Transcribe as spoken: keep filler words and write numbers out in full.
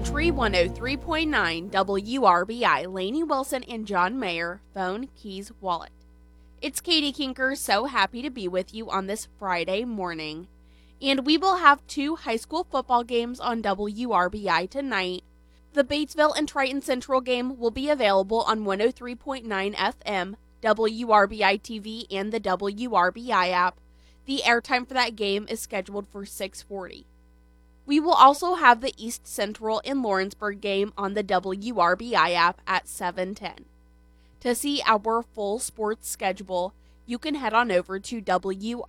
Country one oh three point nine W R B I, Lainey Wilson and John Mayer, phone, keys, wallet. It's Katie Kinker, so happy to be with you on this Friday morning. And we will have two high school football games on W R B I tonight. The Batesville and Triton Central game will be available on one oh three point nine F M, W R B I T V, and the W R B I app. The airtime for that game is scheduled for six forty. We will also have the East Central and Lawrenceburg game on the W R B I app at seven ten. To see our full sports schedule, you can head on over to W